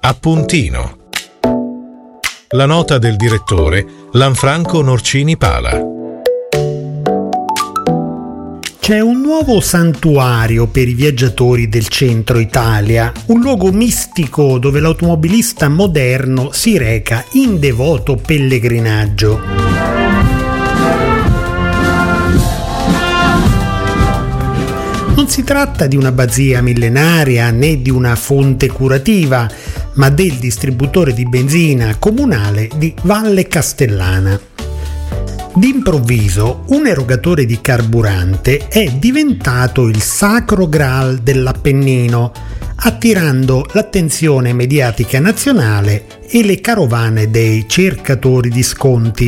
Appuntino. La nota del direttore Lanfranco Norcini Pala. C'è un nuovo santuario per i viaggiatori del centro Italia, un luogo mistico dove l'automobilista moderno si reca in devoto pellegrinaggio. Non si tratta di un'abbazia millenaria né di una fonte curativa, ma del distributore di benzina comunale di Valle Castellana. D'improvviso un erogatore di carburante è diventato il sacro graal dell'Appennino, attirando l'attenzione mediatica nazionale e le carovane dei cercatori di sconti.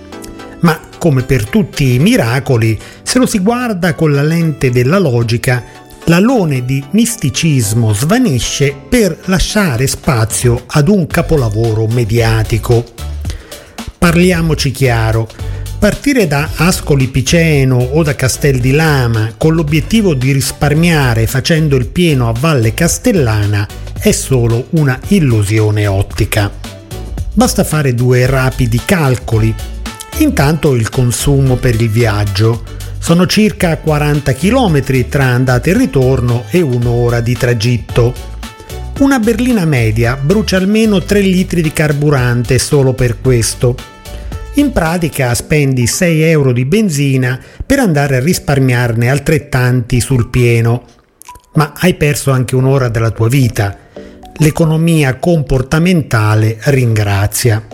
Ma come per tutti i miracoli, se lo si guarda con la lente della logica, l'alone di misticismo svanisce per lasciare spazio ad un capolavoro mediatico. Parliamoci chiaro. Partire da Ascoli Piceno o da Castel di Lama con l'obiettivo di risparmiare facendo il pieno a Valle Castellana è solo una illusione ottica. Basta fare due rapidi calcoli. Intanto il consumo per il viaggio. Sono circa 40 km tra andata e ritorno e un'ora di tragitto. Una berlina media brucia almeno 3 litri di carburante solo per questo. In pratica spendi 6 euro di benzina per andare a risparmiarne altrettanti sul pieno. Ma hai perso anche un'ora della tua vita. L'economia comportamentale ringrazia.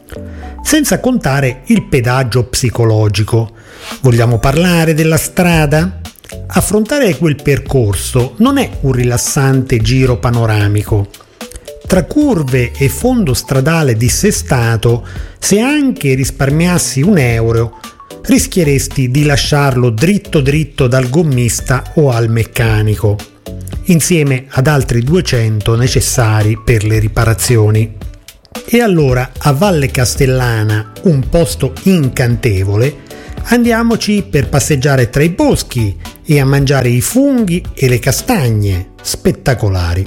Senza contare il pedaggio psicologico. Vogliamo parlare della strada? Affrontare quel percorso non è un rilassante giro panoramico. Tra curve e fondo stradale dissestato, se anche risparmiassi un euro, rischieresti di lasciarlo dritto dritto dal gommista o al meccanico, insieme ad altri 200 necessari per le riparazioni. E allora a Valle Castellana, un posto incantevole, andiamoci per passeggiare tra i boschi e a mangiare i funghi e le castagne, spettacolari.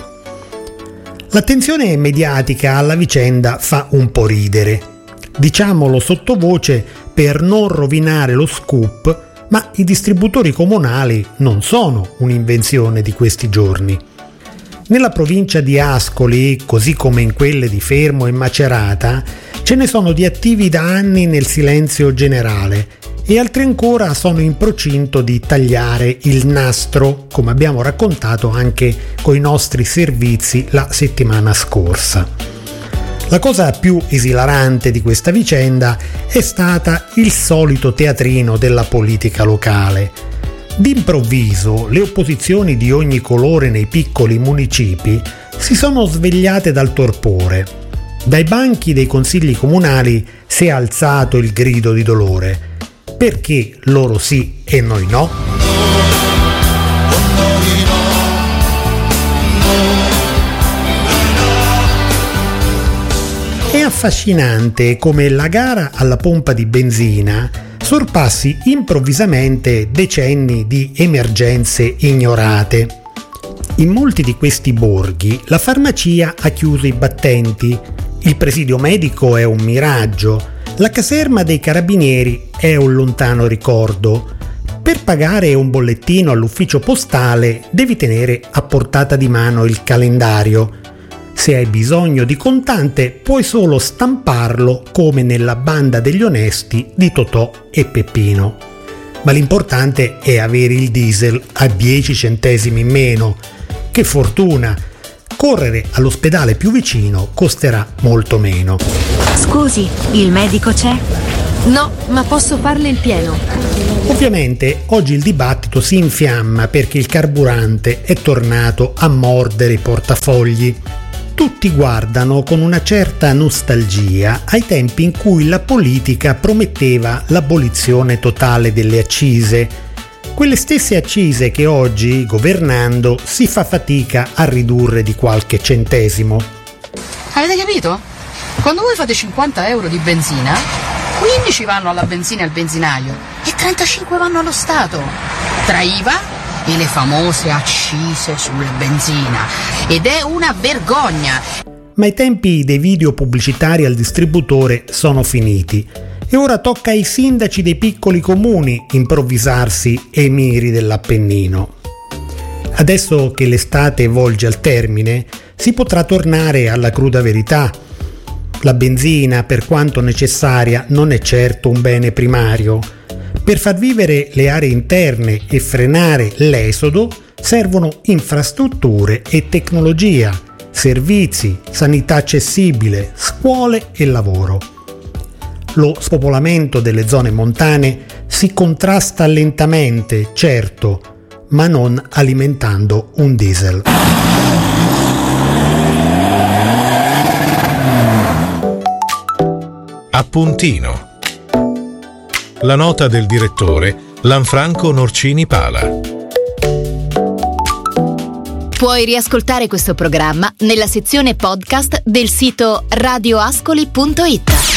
L'attenzione mediatica alla vicenda fa un po' ridere. Diciamolo sottovoce per non rovinare lo scoop, ma i distributori comunali non sono un'invenzione di questi giorni. Nella provincia di Ascoli, così come in quelle di Fermo e Macerata, ce ne sono di attivi da anni nel silenzio generale e altri ancora sono in procinto di tagliare il nastro, come abbiamo raccontato anche con i nostri servizi la settimana scorsa. La cosa più esilarante di questa vicenda è stata il solito teatrino della politica locale. D'improvviso le opposizioni di ogni colore nei piccoli municipi si sono svegliate dal torpore. Dai banchi dei consigli comunali si è alzato il grido di dolore. Perché loro sì e noi no? È affascinante come la gara alla pompa di benzina sorpassi improvvisamente decenni di emergenze ignorate. In molti di questi borghi la farmacia ha chiuso i battenti, il presidio medico è un miraggio, la caserma dei carabinieri è un lontano ricordo. Per pagare un bollettino all'ufficio postale devi tenere a portata di mano il calendario. Se hai bisogno di contante puoi solo stamparlo come nella Banda degli onesti di Totò e Peppino. Ma l'importante è avere il diesel a 10 centesimi in meno. Che fortuna! Correre all'ospedale più vicino costerà molto meno. Scusi, il medico c'è? No, ma posso farle il pieno. Ovviamente oggi il dibattito si infiamma perché il carburante è tornato a mordere i portafogli. Tutti guardano con una certa nostalgia ai tempi in cui la politica prometteva l'abolizione totale delle accise. Quelle stesse accise che oggi, governando, si fa fatica a ridurre di qualche centesimo. Avete capito? Quando voi fate 50 euro di benzina, 15 vanno alla benzina e al benzinaio e 35 vanno allo Stato, tra IVA e le famose accise sulla benzina. Ed è una vergogna. Ma i tempi dei video pubblicitari al distributore sono finiti e ora tocca ai sindaci dei piccoli comuni improvvisarsi emiri dell'Appennino. Adesso che l'estate volge al termine, si potrà tornare alla cruda verità. La benzina, per quanto necessaria, non è certo un bene primario. Per far vivere le aree interne e frenare l'esodo servono infrastrutture e tecnologia, servizi, sanità accessibile, scuole e lavoro. Lo spopolamento delle zone montane si contrasta lentamente, certo, ma non alimentando un diesel. Appuntino. La nota del direttore Lanfranco Norcini Pala. Puoi riascoltare questo programma nella sezione podcast del sito radioascoli.it.